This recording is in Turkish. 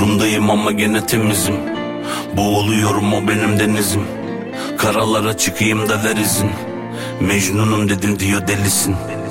Uçurumdayım ama gene temizim. Boğuluyorum, o benim denizim. Karalara çıkayım da ver izin. Mecnunum dedim diyor delisin.